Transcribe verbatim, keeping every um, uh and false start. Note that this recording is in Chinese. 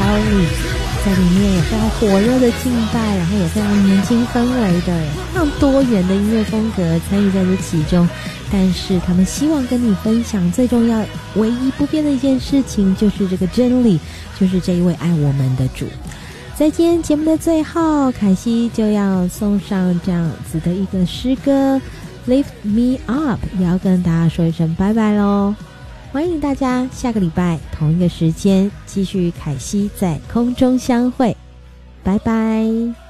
Charlie， 在里面有非常火热的敬拜，然后有非常年轻氛围的非常多元的音乐风格参与在这其中。但是他们希望跟你分享最重要唯一不变的一件事情，就是这个真理，就是这一位爱我们的主。在今天节目的最后，凯西就要送上这样子的一个诗歌 Lift Me Up， 也要跟大家说一声拜拜咯。欢迎大家下个礼拜同一个时间继续凯西在空中相会，拜拜。